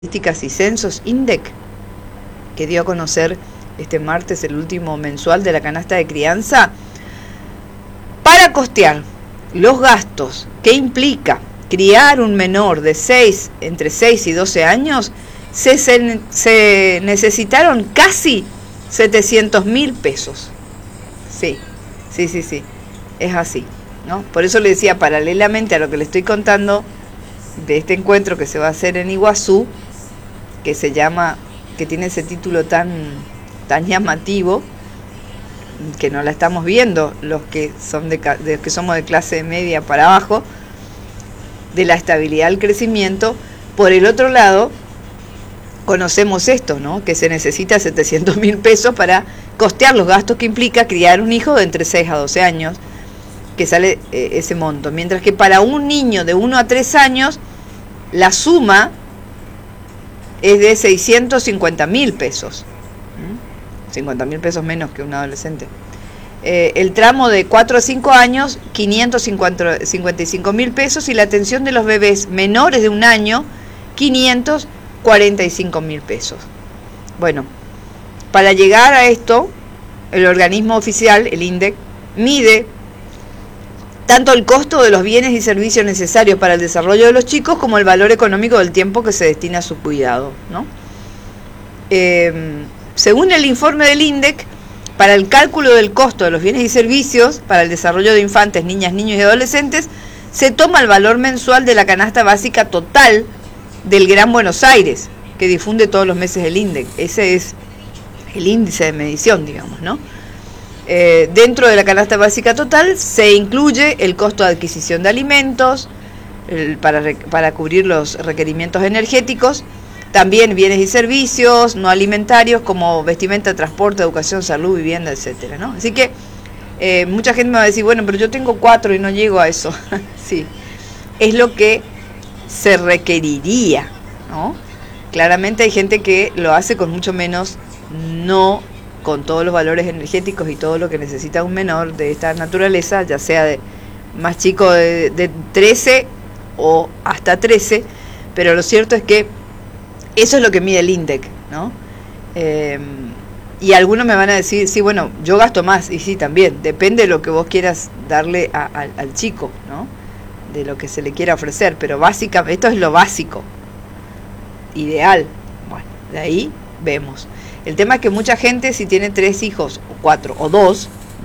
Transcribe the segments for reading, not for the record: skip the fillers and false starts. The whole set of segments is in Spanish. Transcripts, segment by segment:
Estadísticas y Censos, INDEC, que dio a conocer este martes el último mensual de la canasta de crianza, para costear los gastos que implica criar un menor de entre 6 y 12 años, se necesitaron casi 700.000 pesos. Sí, es así, ¿no? Por eso le decía, paralelamente a lo que le estoy contando de este encuentro que se va a hacer en Iguazú, que se llama, que tiene ese título tan llamativo, que no la estamos viendo los que que somos de clase media para abajo, de la estabilidad del crecimiento. Por el otro lado, conocemos esto, ¿no? Que se necesita 700.000 pesos para costear los gastos que implica criar un hijo de entre 6 a 12 años, que sale ese monto. Mientras que para un niño de 1 a 3 años, la suma es de 650.000 pesos. 50.000 pesos menos que un adolescente. El tramo de 4 a 5 años, 555.000 pesos, y la atención de los bebés menores de un año, 545.000 pesos. Bueno, para llegar a esto, el organismo oficial, el INDEC, mide tanto el costo de los bienes y servicios necesarios para el desarrollo de los chicos como el valor económico del tiempo que se destina a su cuidado, ¿no? Según el informe del INDEC, para el cálculo del costo de los bienes y servicios para el desarrollo de infantes, niñas, niños y adolescentes, se toma el valor mensual de la canasta básica total del Gran Buenos Aires, que difunde todos los meses el INDEC. Ese es el índice de medición, digamos, ¿no? Dentro de la canasta básica total se incluye el costo de adquisición de alimentos para cubrir los requerimientos energéticos, también bienes y servicios no alimentarios como vestimenta, transporte, educación, salud, vivienda, etcétera, ¿no? Así que mucha gente me va a decir, bueno, pero yo tengo 4 y no llego a eso. Sí, es lo que se requeriría, ¿no? Claramente hay gente que lo hace con mucho menos, no con todos los valores energéticos y todo lo que necesita un menor de esta naturaleza, ya sea de más chico de 13 o hasta 13, pero lo cierto es que eso es lo que mide el INDEC, ¿no? Y algunos me van a decir, sí, bueno, yo gasto más, y sí, también, depende de lo que vos quieras darle al chico, ¿no? De lo que se le quiera ofrecer, pero básicamente, esto es lo básico, ideal. Bueno, de ahí vemos. El tema es que mucha gente, si tiene 3 hijos, o 4, o 2,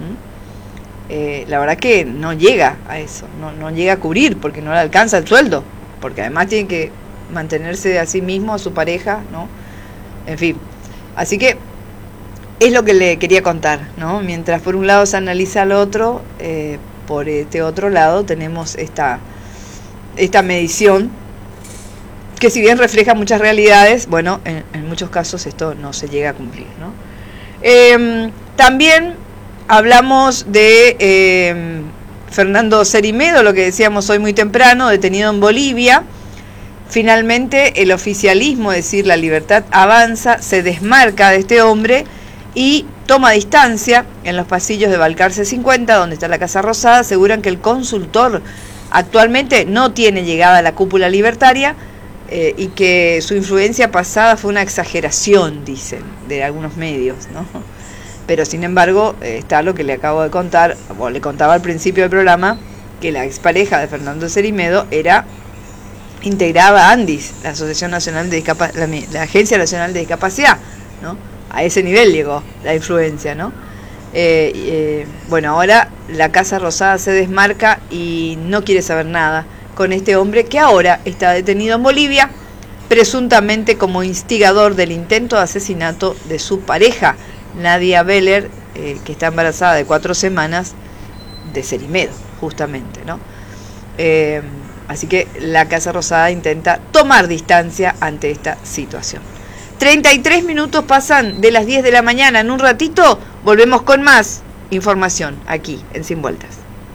la verdad que no llega a eso, no llega a cubrir, porque no le alcanza el sueldo, porque además tiene que mantenerse a sí mismo, a su pareja, ¿no? En fin, así que es lo que le quería contar, ¿no? Mientras por un lado se analiza lo otro, por este otro lado tenemos esta medición que, si bien refleja muchas realidades, bueno, en muchos casos esto no se llega a cumplir, ¿no? También hablamos de Fernando Cerimedo, lo que decíamos hoy muy temprano, detenido en Bolivia. Finalmente el oficialismo, es decir, La Libertad Avanza, se desmarca de este hombre y toma distancia. En los pasillos de Balcarce 50, donde está la Casa Rosada, aseguran que el consultor actualmente no tiene llegada a la cúpula libertaria, y que su influencia pasada fue una exageración, dicen, de algunos medios, ¿no? Pero sin embargo, está lo que le acabo de contar, o le contaba al principio del programa, que la expareja de Fernando Cerimedo integraba ANDIS, la Asociación Nacional de la Agencia Nacional de Discapacidad, ¿no? A ese nivel llegó la influencia, ¿no? Bueno, ahora la Casa Rosada se desmarca y no quiere saber nada con este hombre, que ahora está detenido en Bolivia, presuntamente como instigador del intento de asesinato de su pareja, Nadia Beller, que está embarazada de 4 semanas de Cerimedo, justamente, ¿no? Así que la Casa Rosada intenta tomar distancia ante esta situación. 33 minutos pasan de las 10 de la mañana. En un ratito volvemos con más información aquí en Sin Vueltas.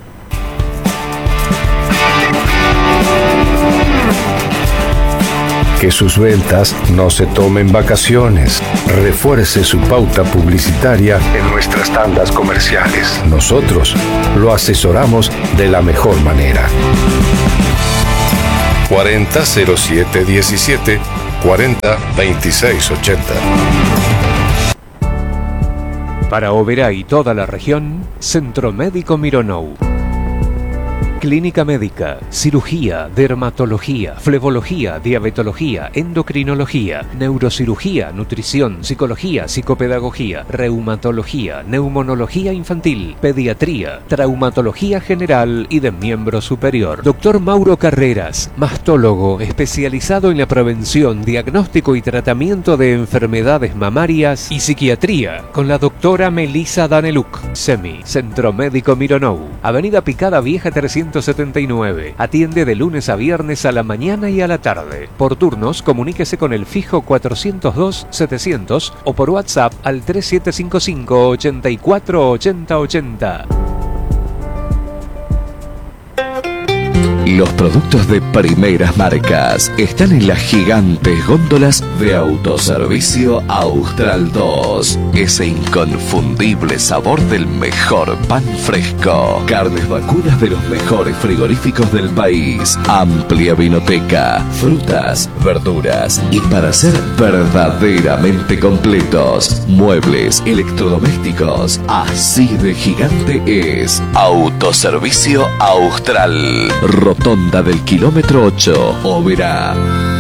Que sus ventas no se tomen vacaciones. Refuerce su pauta publicitaria en nuestras tandas comerciales. Nosotros lo asesoramos de la mejor manera. 400717 40 26 80. Para Oberá y toda la región, Centro Médico Mironou. Clínica médica, cirugía, dermatología, flebología, diabetología, endocrinología, neurocirugía, nutrición, psicología, psicopedagogía, reumatología, neumonología infantil, pediatría, traumatología general y de miembro superior. Doctor Mauro Carreras, mastólogo especializado en la prevención, diagnóstico y tratamiento de enfermedades mamarias y psiquiatría, con la doctora Melissa Daneluk. SEMI, Centro Médico Mironou, Avenida Picada Vieja 379. Atiende de lunes a viernes a la mañana y a la tarde. Por turnos, comuníquese con el fijo 402-700 o por WhatsApp al 3755 84 80 80. Los productos de primeras marcas están en las gigantes góndolas de Autoservicio Austral 2. Ese inconfundible sabor del mejor pan fresco. Carnes vacunas de los mejores frigoríficos del país. Amplia vinoteca, frutas, verduras y para ser verdaderamente completos, muebles, electrodomésticos. Así de gigante es Autoservicio Austral. Rotonda del kilómetro 8, Oberá.